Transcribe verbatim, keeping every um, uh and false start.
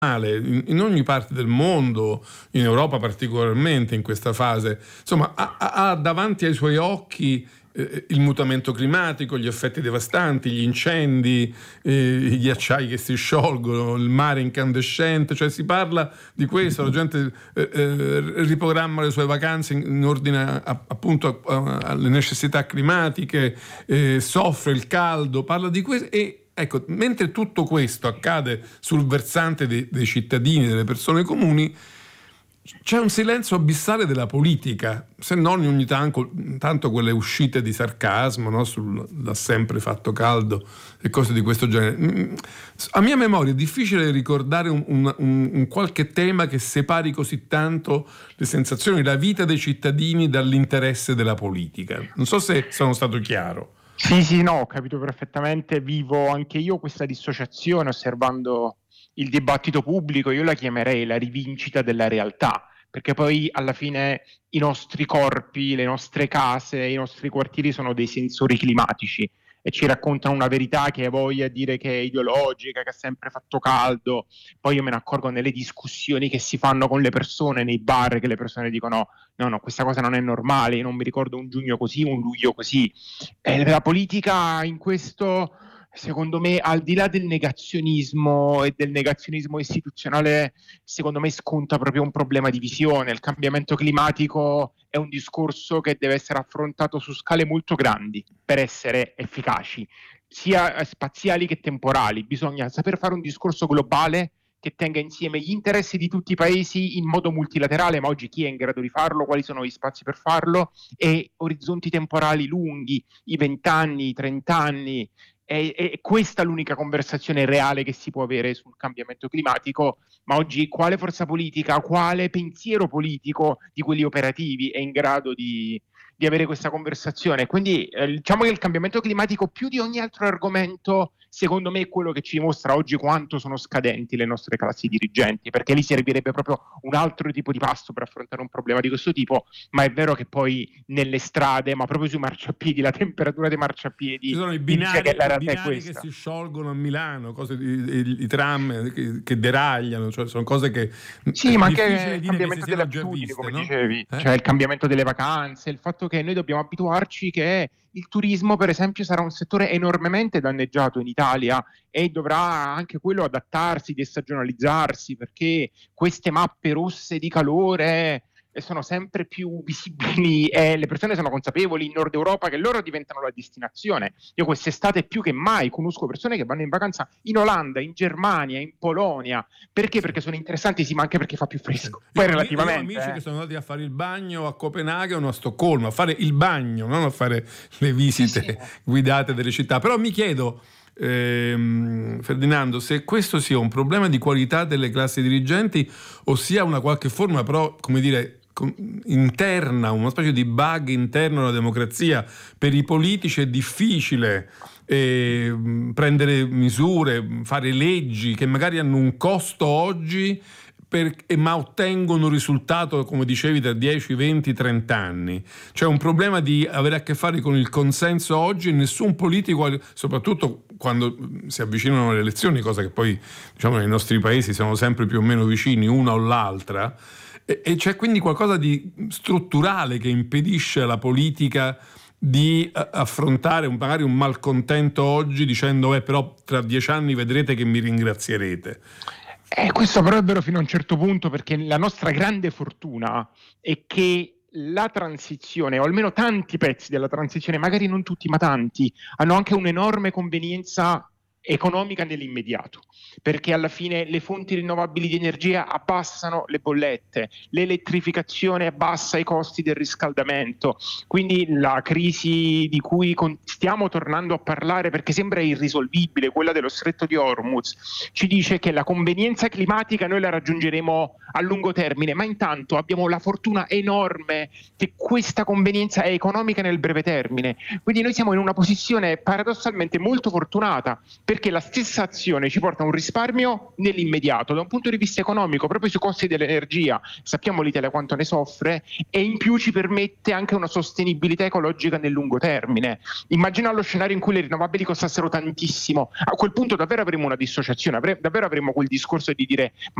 in, in ogni parte del mondo, in Europa particolarmente in questa fase, insomma ha, ha davanti ai suoi occhi eh, il mutamento climatico, gli effetti devastanti, gli incendi, eh, i ghiacciai che si sciolgono, il mare incandescente, cioè si parla di questo, la gente eh, eh, riprogramma le sue vacanze in, in ordine a, appunto a, a, alle necessità climatiche, eh, soffre il caldo, parla di questo e ecco, mentre tutto questo accade sul versante dei, dei cittadini, delle persone comuni, c'è un silenzio abissale della politica, se non ogni tanto, tanto quelle uscite di sarcasmo, no? Sul "da sempre fatto caldo" e cose di questo genere. A mia memoria è difficile ricordare un, un, un qualche tema che separi così tanto le sensazioni, la vita dei cittadini dall'interesse della politica. Non so se sono stato chiaro. Sì, sì, no, ho capito perfettamente, vivo anche io questa dissociazione osservando il dibattito pubblico, io la chiamerei la rivincita della realtà, perché poi alla fine i nostri corpi, le nostre case, i nostri quartieri sono dei sensori climatici e ci raccontano una verità che voglia dire che è ideologica, che ha sempre fatto caldo. Poi io me ne accorgo nelle discussioni che si fanno con le persone, nei bar, che le persone dicono no, no, questa cosa non è normale, io non mi ricordo un giugno così, un luglio così. E la politica in questo, secondo me, al di là del negazionismo e del negazionismo istituzionale, secondo me sconta proprio un problema di visione. Il cambiamento climatico è un discorso che deve essere affrontato su scale molto grandi per essere efficaci, sia spaziali che temporali. Bisogna saper fare un discorso globale che tenga insieme gli interessi di tutti i paesi in modo multilaterale, ma oggi chi è in grado di farlo, quali sono gli spazi per farlo, e orizzonti temporali lunghi, i vent'anni, i trent'anni. È, è questa l'unica conversazione reale che si può avere sul cambiamento climatico, ma oggi quale forza politica, quale pensiero politico di quelli operativi è in grado di, di avere questa conversazione? Quindi eh, diciamo che il cambiamento climatico, più di ogni altro argomento, secondo me è quello che ci dimostra oggi quanto sono scadenti le nostre classi dirigenti, perché lì servirebbe proprio un altro tipo di passo per affrontare un problema di questo tipo. Ma è vero che poi nelle strade, ma proprio sui marciapiedi, la temperatura dei marciapiedi, ci sono i binari, che, la i binari che si sciolgono a Milano, cose di, i, i tram che, che deragliano, cioè sono cose che sì, ma anche il cambiamento delle abitudini, viste, come no? dicevi, eh? Cioè il cambiamento delle vacanze, il fatto che noi dobbiamo abituarci che il turismo, per esempio, sarà un settore enormemente danneggiato in Italia e dovrà anche quello adattarsi, destagionalizzarsi, perché queste mappe rosse di calore sono sempre più visibili e le persone sono consapevoli in Nord Europa che loro diventano la destinazione. Io quest'estate più che mai conosco persone che vanno in vacanza in Olanda, in Germania, in Polonia. Perché? Perché sono interessanti, sì, ma anche perché fa più fresco. Poi io, relativamente. Io ho amici eh. che sono andati a fare il bagno a Copenaghen o a Stoccolma, a fare il bagno, non a fare le visite sì, sì. guidate delle città. Però mi chiedo, ehm, Ferdinando, se questo sia un problema di qualità delle classi dirigenti o sia una qualche forma, però, come dire, interna, una specie di bug interno alla democrazia. Per i politici è difficile eh, prendere misure, fare leggi che magari hanno un costo oggi per, ma ottengono un risultato, come dicevi, tra dieci, venti, trenta anni. C'è un problema di avere a che fare con il consenso oggi. Nessun politico, soprattutto quando si avvicinano le elezioni, cosa che poi diciamo nei nostri paesi siamo sempre più o meno vicini una o l'altra, e c'è quindi qualcosa di strutturale che impedisce alla politica di affrontare un, magari un malcontento oggi dicendo eh, però tra dieci anni vedrete che mi ringrazierete. Eh, questo però è vero fino a un certo punto, perché la nostra grande fortuna è che la transizione, o almeno tanti pezzi della transizione, magari non tutti ma tanti, hanno anche un'enorme convenienza economica nell'immediato, perché alla fine le fonti rinnovabili di energia abbassano le bollette, l'elettrificazione abbassa i costi del riscaldamento, quindi la crisi di cui stiamo tornando a parlare perché sembra irrisolvibile, quella dello stretto di Hormuz, ci dice che la convenienza climatica noi la raggiungeremo a lungo termine, ma intanto abbiamo la fortuna enorme che questa convenienza è economica nel breve termine, quindi noi siamo in una posizione paradossalmente molto fortunata, perché la stessa azione ci porta a un risparmio nell'immediato, da un punto di vista economico, proprio sui costi dell'energia, sappiamo l'Italia quanto ne soffre, e in più ci permette anche una sostenibilità ecologica nel lungo termine. Immagina lo scenario in cui le rinnovabili costassero tantissimo, a quel punto davvero avremo una dissociazione, davvero avremo quel discorso di dire